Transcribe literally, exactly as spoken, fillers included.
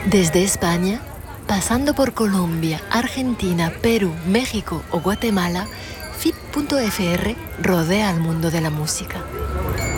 Desde España, pasando por Colombia, Argentina, Perú, México o Guatemala, F I T punto F R rodea al mundo de la música.